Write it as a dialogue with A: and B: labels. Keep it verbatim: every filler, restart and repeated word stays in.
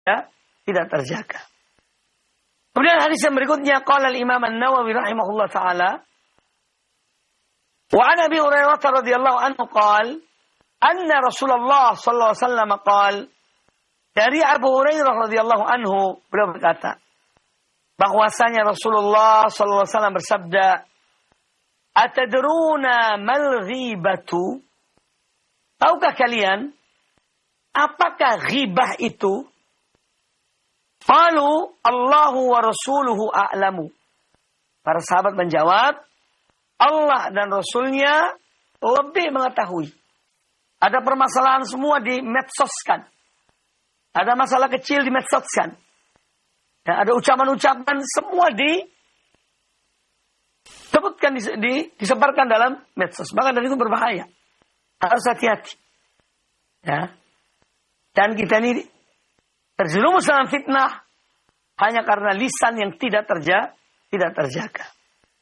A: tidak terjaga. Kemudian hadis yang berikutnya, qala al-Imam An-Nawawi rahimahullah taala, wa an Abi Hurairah radhiyallahu anhu qala, anna Rasulullah sallallahu alaihi wasallam qala, dari Abu Hurairah radhiyallahu anhu beliau berkata, bahwasanya Rasulullah sallallahu alaihi wasallam bersabda, atadruna mal ghibatu? Tahukah kalian apakah ghibah itu? Qalu Allahu wa rasuluhu a'lamu. Para sahabat menjawab, Allah dan Rasulnya lebih mengetahui. Ada permasalahan semua dimedsoskan. Ada masalah kecil dimedsoskan. Dan ada ucapan-ucapan semua disebutkan, di, di, disebarkan dalam medsos. Maka dari itu berbahaya. Harus hati-hati. Ya. Dan kita ini terjerumus dalam fitnah hanya karena lisan yang tidak terjaga, tidak terjaga.